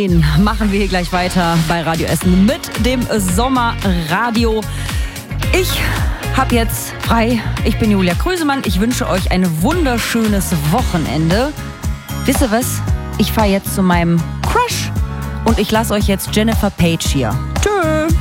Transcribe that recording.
10 machen wir hier gleich weiter bei Radio Essen mit dem Sommerradio. Ich habe jetzt frei. Ich bin Julia Krösemann. Ich wünsche euch ein wunderschönes Wochenende. Wisst ihr was? Ich fahre jetzt zu meinem Crush und ich lasse euch jetzt Jennifer Page hier. Tschö.